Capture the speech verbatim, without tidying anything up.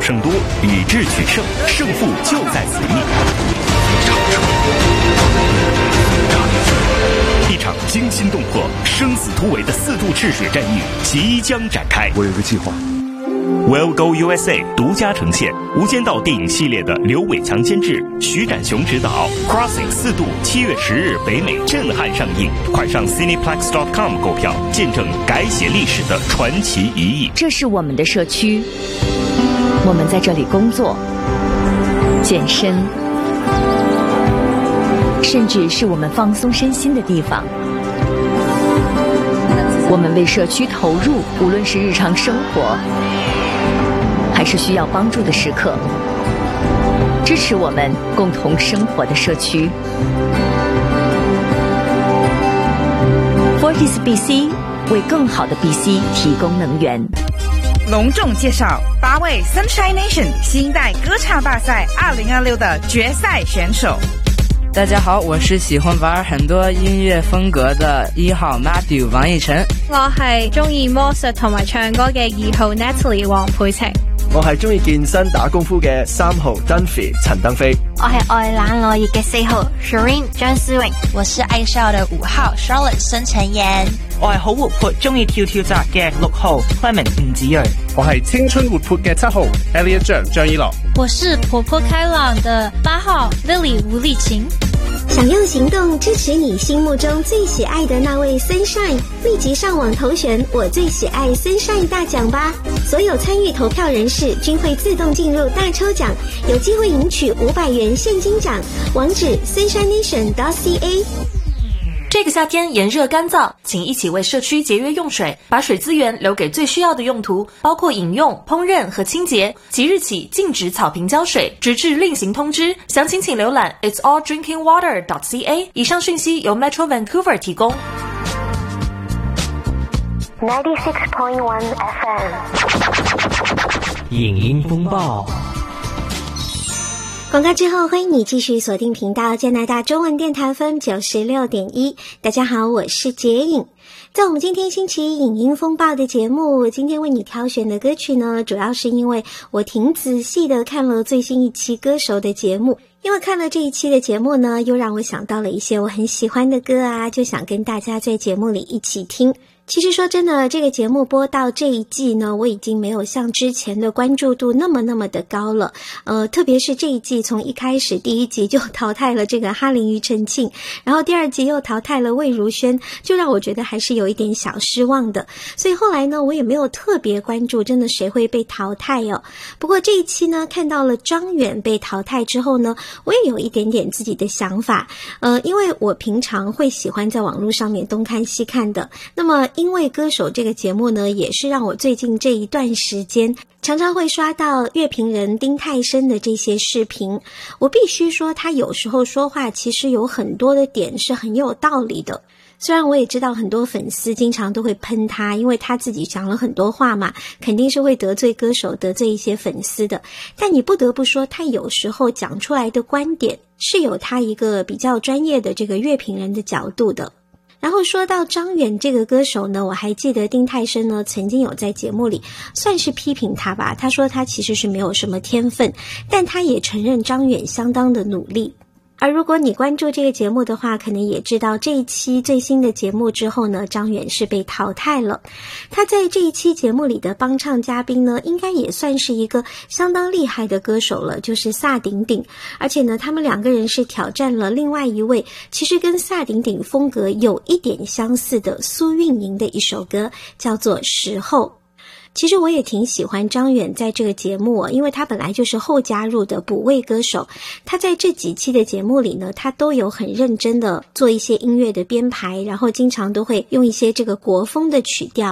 胜多，理智取胜，胜负就在此地。一场惊心动魄、生死突围的四渡赤水战役即将展开。 我有个计划。 Will Go U S A 独家呈现《无间道》电影系列的刘伟强监制，徐展雄执导，《Crossing 四渡》七月十日北美震撼上映，快上 Cineplex dot com 购票，见证改写历史的传奇一役。 这是我们的社区，我们在这里工作、健身，甚至是我们放松身心的地方。我们为社区投入，无论是日常生活还是需要帮助的时刻，支持我们共同生活的社区。 Fortis B C 为更好的 B C 提供能源。 隆重介绍八位 Sunshine Nation 新一代歌唱大赛二零二六的决赛选手。 大家好，我是喜欢玩很多音乐風格的一號 Matthew 王奕晨。 我係中意魔術同埋唱歌嘅二號 Natalie 黃佩晴。 我係中意健身打功夫嘅三號 Dunphy 陳登飛。 我係愛冷落葉嘅四號 Shireen 張思穎。我是愛笑的五號 Charlotte 孫陳妍。 我係好活潑中意跳跳紮嘅六號 Clement 吳子睿。 我係青春活潑嘅七號 Elliot 張張一樂。 我是活潑開朗的八號 Lily 吳麗琴。 想用行動支持你心目中最喜愛的那位 Sunshine， 立即上網投選我最喜愛 Sunshine 大獎吧！所有參與投票人士均會自動進入大抽獎，有機會贏取五百元現金獎。網址 sunshine nation dot c a。 这个夏天炎热干燥，请一起为社区节约用水，把水资源留给最需要的用途，包括饮用、烹饪和清洁。即日起禁止草坪浇水，直至另行通知。详情请浏览 its all drinking water dot c a。以上讯息由 Metro Vancouver 提供。 ninety-six point one F M 影音风暴。 广告之后，欢迎你继续锁定频道加拿大中文电台 F M 九十六点一。大家好，我是杰颖。在我们今天星期一影音风暴的节目，我今天为你挑选的歌曲呢，主要是因为我挺仔细的看了最新一期歌手的节目。因为看了这一期的节目呢，又让我想到了一些我很喜欢的歌啊，就想跟大家在节目里一起听。其实说真的，这个节目播到这一季呢，我已经没有像之前的关注度那么那么的高了。呃，特别是这一季从一开始第一集就淘汰了这个哈林庾澄庆，然后第二集又淘汰了魏如萱，就让我觉得还是有一点小失望的。所以后来呢，我也没有特别关注真的谁会被淘汰哦。不过这一期呢，看到了张远被淘汰之后呢，我也有一点点自己的想法。呃，因为我平常会喜欢在网络上面东看西看的，那么因为歌手这个节目呢，也是让我最近这一段时间常常会刷到乐评人丁太升的这些视频。我必须说，他有时候说话其实有很多的点是很有道理的。虽然我也知道很多粉丝经常都会喷他，因为他自己讲了很多话嘛，肯定是会得罪歌手，得罪一些粉丝的。但你不得不说，他有时候讲出来的观点是有他一个比较专业的这个乐评人的角度的。然后说到张远这个歌手呢，我还记得丁太升呢曾经有在节目里算是批评他吧，他说他其实是没有什么天分，但他也承认张远相当的努力。而如果你关注这个节目的话，可能也知道这一期最新的节目之后呢，张远是被淘汰了。他在这一期节目里的帮唱嘉宾呢，应该也算是一个相当厉害的歌手了，就是萨顶顶。而且呢，他们两个人是挑战了另外一位其实跟萨顶顶风格有一点相似的苏运莹的一首歌，叫做《时候》。其实我也挺喜欢张远在这个节目哦，因为他本来就是后加入的补位歌手。他在这几期的节目里呢，他都有很认真的做一些音乐的编排，然后经常都会用一些这个国风的曲调